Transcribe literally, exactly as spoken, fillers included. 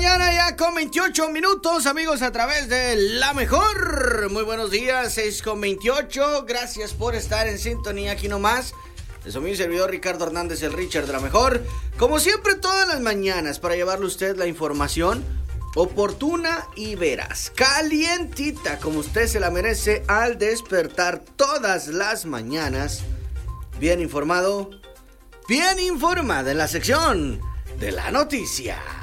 mañana ya con veintiocho minutos, amigos, a través de La Mejor. Muy buenos días, seis con veintiocho. Gracias por estar en sintonía aquí nomás. Es mi servidor Ricardo Hernández, el Richard de La Mejor. Como siempre, todas las mañanas para llevarle a usted la información oportuna y veraz, calientita, como usted se la merece al despertar todas las mañanas. Bien informado, bien informada en la sección de la noticia.